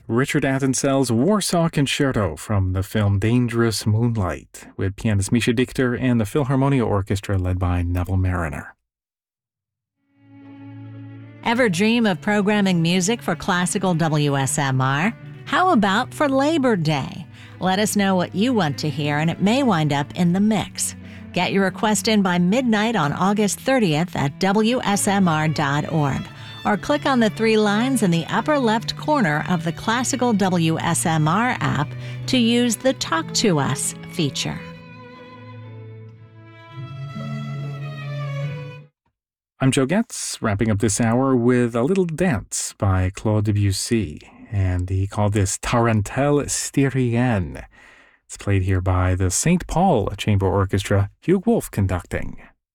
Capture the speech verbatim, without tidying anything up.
Richard Attensell's Warsaw Concerto from the film Dangerous Moonlight, with pianist Misha Dichter and the Philharmonia Orchestra led by Neville Mariner. Ever dream of programming music for classical W S M R? How about for Labor Day? Let us know what you want to hear, and it may wind up in the mix. Get your request in by midnight on August thirtieth at W S M R dot org, or click on the three lines in the upper left corner of the Classical W S M R app to use the Talk to Us feature. I'm Joe Getz, wrapping up this hour with a little dance by Claude Debussy, and he called this Tarentelle Styrienne. It's played here by the Saint Paul Chamber Orchestra, Hugh Wolf conducting.